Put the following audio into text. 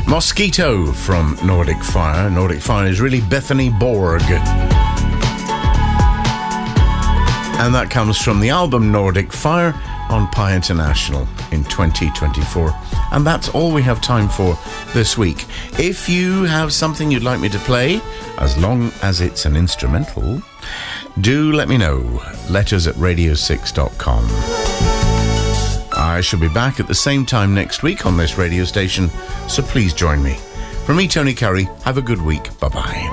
Mosquito from Nordic Fire. Nordic Fire is really Bethany Borg. And that comes from the album Nordic Fire on Pi International in 2024. And that's all we have time for this week. If you have something you'd like me to play, as long as it's an instrumental, do let me know. letters@radio6.com. I shall be back at the same time next week on this radio station, so please join me. From me, Tony Curry, have a good week. Bye-bye.